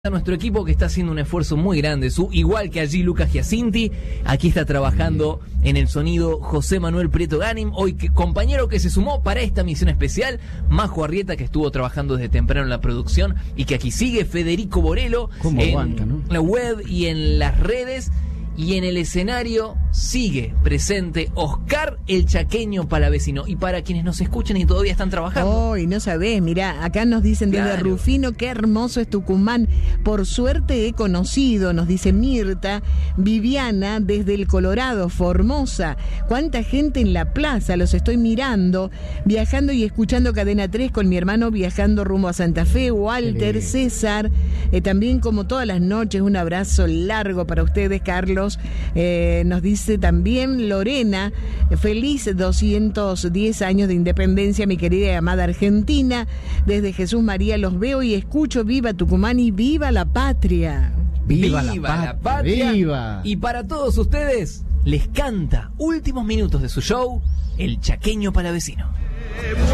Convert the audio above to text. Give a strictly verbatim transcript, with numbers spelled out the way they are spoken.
A nuestro equipo que está haciendo un esfuerzo muy grande, su, igual que allí Lucas Giacinti, aquí está trabajando en el sonido José Manuel Prieto Ganim, hoy que, compañero que se sumó para esta misión especial, Majo Arrieta, que estuvo trabajando desde temprano en la producción y que aquí sigue, Federico Borelo en aguanta, ¿no? la web y en las redes, y en el escenario sigue presente Oscar el Chaqueño Palavecino. Y para quienes nos escuchan y todavía están trabajando, Hoy, no sabés, mirá, acá nos dicen desde Claro. Rufino, qué hermoso es Tucumán. Por suerte he conocido, nos dice Mirta, Viviana, desde el Colorado, Formosa. Cuánta gente en la plaza, los estoy mirando, viajando y escuchando Cadena tres con mi hermano viajando rumbo a Santa Fe, Walter, César, eh, también como todas las noches, un abrazo largo para ustedes, Carlos. Eh, nos dice también Lorena, feliz doscientos diez años de independencia, mi querida y amada Argentina. Desde Jesús María los veo y escucho. Viva Tucumán y viva la patria. ¡Viva, ¡Viva la, la patria! patria! ¡Viva! Y para todos ustedes, les canta últimos minutos de su show, El Chaqueño Palavecino.